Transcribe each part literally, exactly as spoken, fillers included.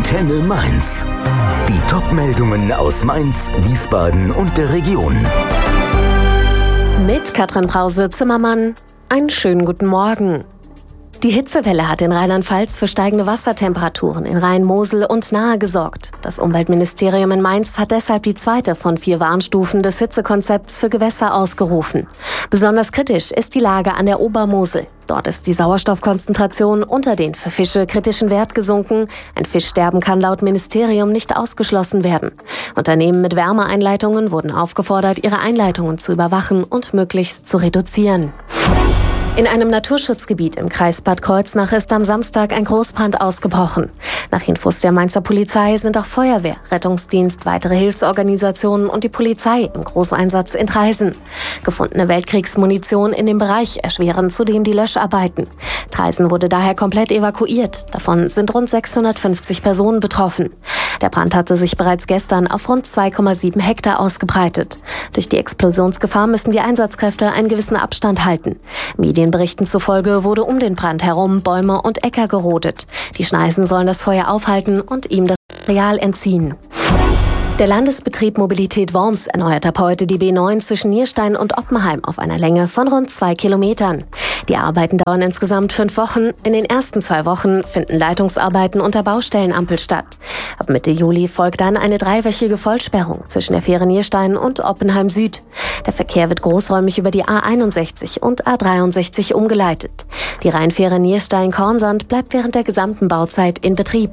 Antenne Mainz. Die Top-Meldungen aus Mainz, Wiesbaden und der Region. Mit Katrin Brause-Zimmermann. Einen schönen guten Morgen. Die Hitzewelle hat in Rheinland-Pfalz für steigende Wassertemperaturen in Rhein, Mosel und Nahe gesorgt. Das Umweltministerium in Mainz hat deshalb die zweite von vier Warnstufen des Hitzekonzepts für Gewässer ausgerufen. Besonders kritisch ist die Lage an der Obermosel. Dort ist die Sauerstoffkonzentration unter den für Fische kritischen Wert gesunken. Ein Fischsterben kann laut Ministerium nicht ausgeschlossen werden. Unternehmen mit Wärmeeinleitungen wurden aufgefordert, ihre Einleitungen zu überwachen und möglichst zu reduzieren. In einem Naturschutzgebiet im Kreis Bad Kreuznach ist am Samstag ein Großbrand ausgebrochen. Nach Infos der Mainzer Polizei sind auch Feuerwehr, Rettungsdienst, weitere Hilfsorganisationen und die Polizei im Großeinsatz in Traisen. Gefundene Weltkriegsmunition in dem Bereich erschweren zudem die Löscharbeiten. Traisen wurde daher komplett evakuiert. Davon sind rund sechshundertfünfzig Personen betroffen. Der Brand hatte sich bereits gestern auf rund zwei Komma sieben Hektar ausgebreitet. Durch die Explosionsgefahr müssen die Einsatzkräfte einen gewissen Abstand halten. Medienberichten zufolge wurde um den Brand herum Bäume und Äcker gerodet. Die Schneisen sollen das Feuer aufhalten und ihm das Material entziehen. Der Landesbetrieb Mobilität Worms erneuert ab heute die B neun zwischen Nierstein und Oppenheim auf einer Länge von rund zwei Kilometern. Die Arbeiten dauern insgesamt fünf Wochen. In den ersten zwei Wochen finden Leitungsarbeiten unter Baustellenampel statt. Ab Mitte Juli folgt dann eine dreiwöchige Vollsperrung zwischen der Fähre Nierstein und Oppenheim Süd. Der Verkehr wird großräumig über die A einundsechzig und A dreiundsechzig umgeleitet. Die Rheinfähre Nierstein-Kornsand bleibt während der gesamten Bauzeit in Betrieb.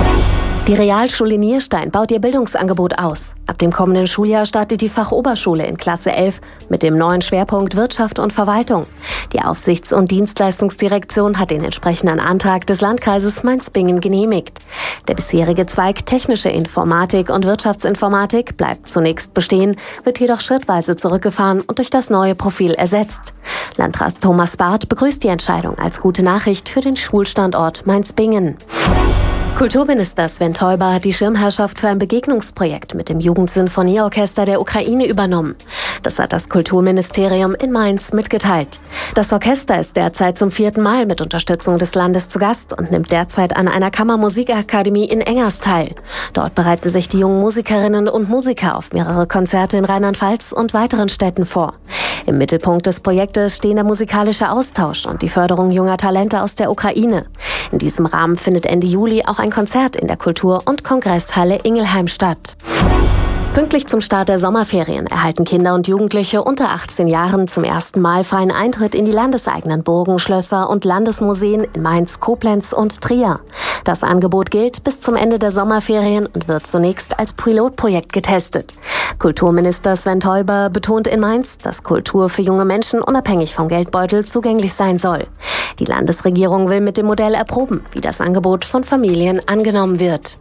Die Realschule Nierstein baut ihr Bildungsangebot aus. Ab dem kommenden Schuljahr startet die Fachoberschule in Klasse elf mit dem neuen Schwerpunkt Wirtschaft und Verwaltung. Die Aufsichts- und Dienstleistungsdirektion hat den entsprechenden Antrag des Landkreises Mainz-Bingen genehmigt. Der bisherige Zweig Technische Informatik und Wirtschaftsinformatik bleibt zunächst bestehen, wird jedoch schrittweise zurückgefahren und durch das neue Profil ersetzt. Landrat Thomas Barth begrüßt die Entscheidung als gute Nachricht für den Schulstandort Mainz-Bingen. Kulturminister Sven Teuber hat die Schirmherrschaft für ein Begegnungsprojekt mit dem Jugendsinfonieorchester der Ukraine übernommen. Das hat das Kulturministerium in Mainz mitgeteilt. Das Orchester ist derzeit zum vierten Mal mit Unterstützung des Landes zu Gast und nimmt derzeit an einer Kammermusikakademie in Engers teil. Dort bereiten sich die jungen Musikerinnen und Musiker auf mehrere Konzerte in Rheinland-Pfalz und weiteren Städten vor. Im Mittelpunkt des Projektes stehen der musikalische Austausch und die Förderung junger Talente aus der Ukraine. In diesem Rahmen findet Ende Juli auch ein Konzert in der Kultur- und Kongresshalle Ingelheim statt. Pünktlich zum Start der Sommerferien erhalten Kinder und Jugendliche unter achtzehn Jahren zum ersten Mal freien Eintritt in die landeseigenen Burgen, Schlösser und Landesmuseen in Mainz, Koblenz und Trier. Das Angebot gilt bis zum Ende der Sommerferien und wird zunächst als Pilotprojekt getestet. Kulturminister Sven Teuber betont in Mainz, dass Kultur für junge Menschen unabhängig vom Geldbeutel zugänglich sein soll. Die Landesregierung will mit dem Modell erproben, wie das Angebot von Familien angenommen wird.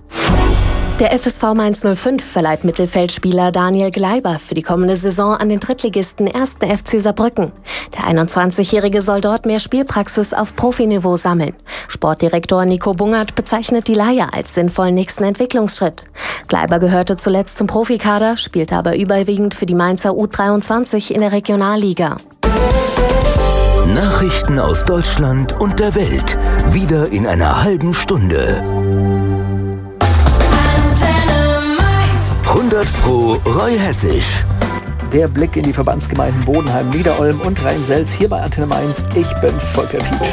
Der F S V Mainz null fünf verleiht Mittelfeldspieler Daniel Gleiber für die kommende Saison an den Drittligisten ersten F C Saarbrücken. Der einundzwanzigjährige soll dort mehr Spielpraxis auf Profiniveau sammeln. Sportdirektor Nico Bungert bezeichnet die Leihe als sinnvollen nächsten Entwicklungsschritt. Gleiber gehörte zuletzt zum Profikader, spielte aber überwiegend für die Mainzer U dreiundzwanzig in der Regionalliga. Nachrichten aus Deutschland und der Welt. Wieder in einer halben Stunde. hundert Pro Roy Hessisch. Der Blick in die Verbandsgemeinden Bodenheim, Niederolm und Rhein-Selz hier bei Antenne Mainz. Ich bin Volker Pietsch.